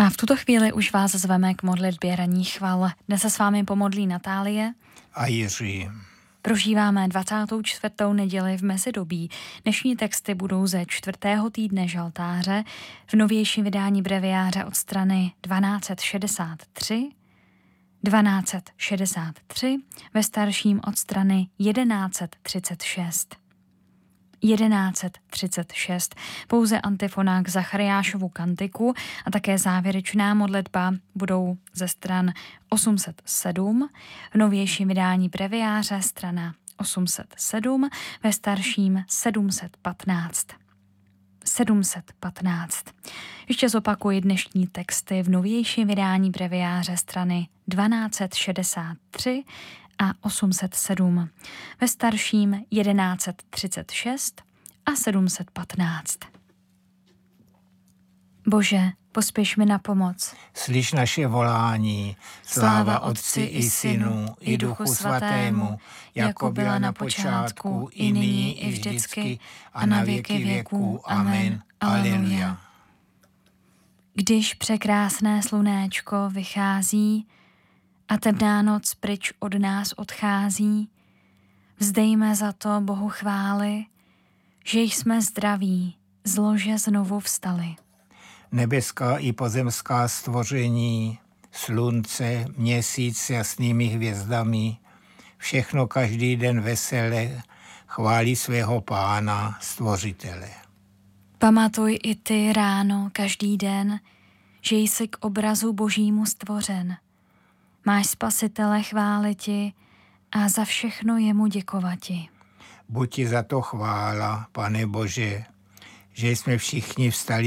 A v tuto chvíli už vás zveme k modlitbě ranní chval. Dnes se s vámi pomodlí Natálie a Jiří. Prožíváme 24. neděli v mezidobí. Dnešní texty budou ze 4. týdne žaltáře v novějším vydání breviáře od strany 1263, 1263, ve starším od strany 1136. 1136. Pouze antifona k Zachariášovu kantiku a také závěrečná modlitba budou ze stran 807, v novějším vydání breviáře strana 807, ve starším 715. 715. Ještě zopakuji dnešní texty v novějším vydání breviáře strany 1263 a 807, ve starším 1136 a 715. Bože, pospěš mi na pomoc. Slyš naše volání, sláva Otci i Synu, i Duchu Svatému, jako byla na počátku, i nyní, i vždycky, a na věky věků. Amen. Aleluja. Když překrásné slunéčko vychází a temná noc pryč od nás odchází, vzdejme za to Bohu chvály, že jsme zdraví, z lože znovu vstali. Nebeská i pozemská stvoření, slunce, měsíc s jasnými hvězdami, všechno každý den vesele chválí svého Pána, Stvořitele. Pamatuj i ty ráno každý den, že jsi k obrazu Božímu stvořen. Máš Spasitele chváliti a za všechno jemu děkovati. Buď ti za to chvála, Pane Bože, že jsme všichni vstali